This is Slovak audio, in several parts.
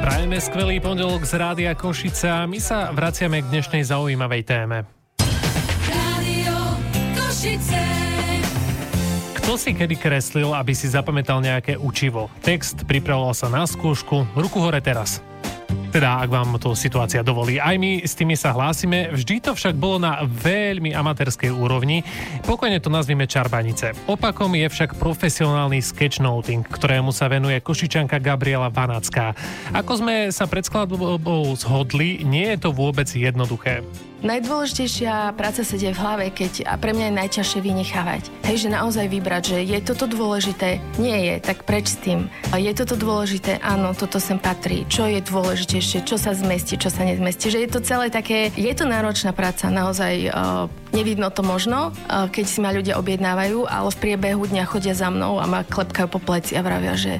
Prajeme skvelý pondelok z Rádia Košice a my sa vraciame k dnešnej zaujímavej téme. Rádio Košice. Kto si kedy kreslil, aby si zapamätal nejaké učivo? Text, pripravoval sa na skúšku, ruku hore teraz. Teda, ak vám to situácia dovolí. Aj my s tými sa hlásime, vždy to však bolo na veľmi amatérskej úrovni. Pokojne to nazvime čarbanice. Opakom je však profesionálny sketchnoting, ktorému sa venuje Košičanka Gabriela Vanacká. Ako sme sa pred skladbou zhodli, nie je to vôbec jednoduché. Najdôležitejšia práca sa deje v hlave, a pre mňa je najťažšie vynechávať. Hej, že naozaj vybrať, že je toto dôležité, nie je, tak preč s tým. Je toto dôležité, áno, toto sem patrí. Čo je dôležitejšie, čo sa zmestí, čo sa nezmestí. Že je to celé také, je to náročná práca, naozaj nevidno to možno, keď si ma ľudia objednávajú, ale v priebehu dňa chodia za mnou a ma klepkajú po pleci a vravia, že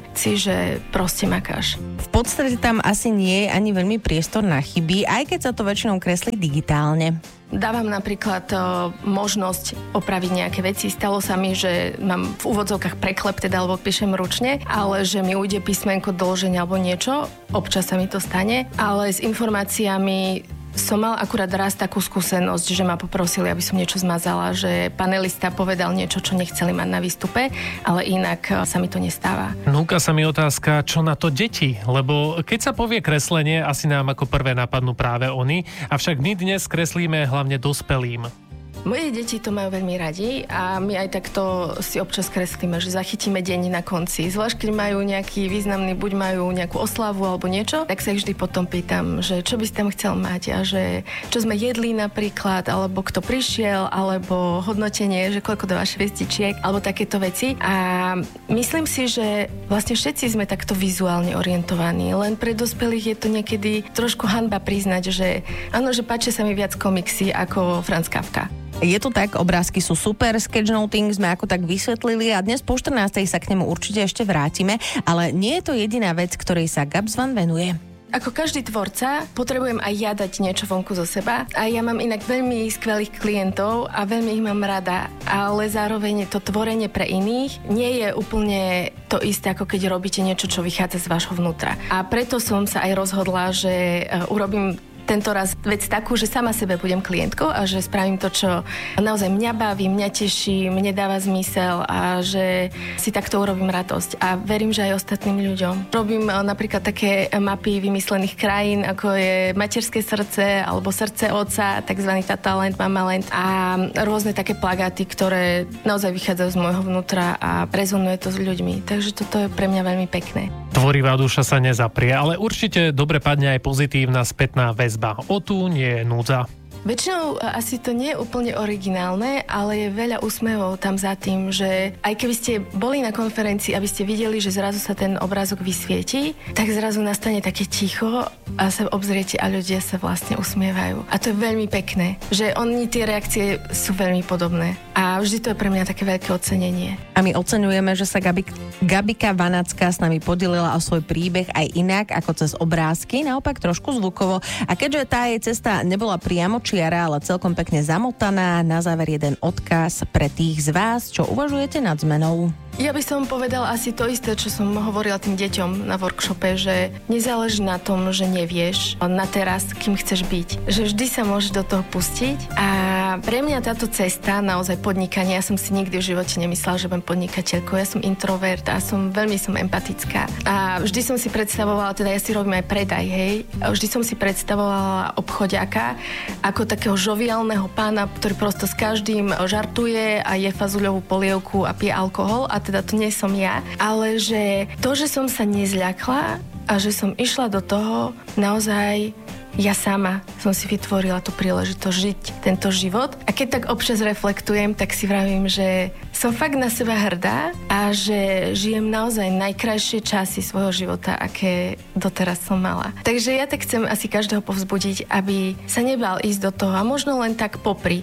proste makáš. V podstate tam asi nie je ani veľmi priestor na chyby, aj keď sa to väčšinou kreslí digitálne. Dávam napríklad možnosť opraviť nejaké veci. Stalo sa mi, že mám v úvodzovkách preklep, alebo píšem ručne, ale že mi ujde písmenko, dĺženie alebo niečo. Občas sa mi to stane, ale s informáciami som mal akurát raz takú skúsenosť, že ma poprosili, aby som niečo zmazala, že panelista povedal niečo, čo nechceli mať na výstupe, ale inak sa mi to nestáva. Núka sa mi otázka, čo na to deti? Lebo keď sa povie kreslenie, asi nám ako prvé napadnú práve oni, avšak my dnes kreslíme hlavne dospelým. Moje deti to majú veľmi radi a my aj takto si občas kreslíme, že zachytíme deň na konci. Zvlášť, keď majú nejaký významný, buď majú nejakú oslavu alebo niečo, tak sa ich vždy potom pýtam, že čo by si tam chcel mať a že čo sme jedli napríklad, alebo kto prišiel, alebo hodnotenie, že koľko do vašich vestičiek, alebo takéto veci. A myslím si, že vlastne všetci sme takto vizuálne orientovaní, len pre dospelých je to niekedy trošku hanba priznať, že áno, že páčia sa mi viac komiksy ako Franz Kafka. Je to tak, obrázky sú super, sketchnoting sme ako tak vysvetlili a dnes po 14. sa k nemu určite ešte vrátime, ale nie je to jediná vec, ktorej sa Gabs Van venuje. Ako každý tvorca, potrebujem aj ja dať niečo vonku zo seba a ja mám inak veľmi skvelých klientov a veľmi ich mám rada, ale zároveň to tvorenie pre iných nie je úplne to isté, ako keď robíte niečo, čo vychádza z vášho vnútra. A preto som sa aj rozhodla, že urobím tento raz vec takú, že sama sebe budem klientkou a že spravím to, čo naozaj mňa baví, mňa teší, mne dáva zmysel a že si takto urobím radosť. A verím, že aj ostatným ľuďom. Robím napríklad také mapy vymyslených krajín, ako je Materské srdce alebo Srdce otca, takzvaný Tataland, Mamalend a rôzne také plagáty, ktoré naozaj vychádzajú z môjho vnútra a rezonuje to s ľuďmi. Takže toto je pre mňa veľmi pekné. Tvorivá duša sa nezaprie, ale určite dobre padne aj pozitívna spätná väzba. O tu nie je núdza. Väčšinou asi to nie je úplne originálne, ale je veľa úsmevov tam za tým, že aj keby ste boli na konferencii, aby ste videli, že zrazu sa ten obrázok vysvietí, tak zrazu nastane také ticho a sa obzriete a ľudia sa vlastne usmievajú. A to je veľmi pekné, že oni tie reakcie sú veľmi podobné. A vždy to je pre mňa také veľké ocenenie. A my oceňujeme, že sa Gabika Vanacká s nami podelila o svoj príbeh aj inak ako cez obrázky, naopak trošku zvukovo. A keďže tá jej cesta nebola priamo čiara, ale celkom pekne zamotaná, na záver jeden odkaz pre tých z vás, čo uvažujete nad zmenou. Ja by som povedala asi to isté, čo som hovorila tým deťom na workshope, že nezáleží na tom, že nevieš na teraz, kým chceš byť. Že vždy sa môžeš do toho pustiť a pre mňa táto cesta, naozaj podnikanie, ja som si nikdy v živote nemyslela, že budem podnikateľkou. Ja som introvert a veľmi som empatická. A vždy som si predstavovala, teda ja si robím aj predaj, hej. A vždy som si predstavovala obchodiaka ako takého žoviálneho pána, ktorý prosto s každým žartuje a je fazuľovú polievku a pije alkohol a teda to nie som ja, ale že to, že som sa nezľakla a že som išla do toho, naozaj ja sama som si vytvorila tú príležitosť žiť tento život. A keď tak občas reflektujem, tak si vravím, že som fakt na seba hrdá a že žijem naozaj najkrajšie časy svojho života, aké doteraz som mala. Takže ja tak chcem asi každého povzbudiť, aby sa nebal ísť do toho a možno len tak popri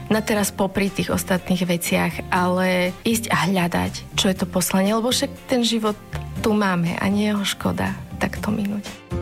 tých ostatných veciach, ale ísť a hľadať, čo je to poslanie, lebo však ten život tu máme a nie je ho škoda takto minúť.